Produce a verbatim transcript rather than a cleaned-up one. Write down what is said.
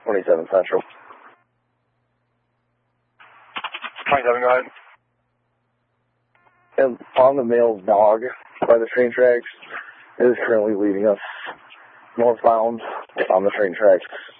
twenty-seven Central. twenty-seven, go ahead. And on the male dog by the train tracks is currently leading us northbound on the train tracks.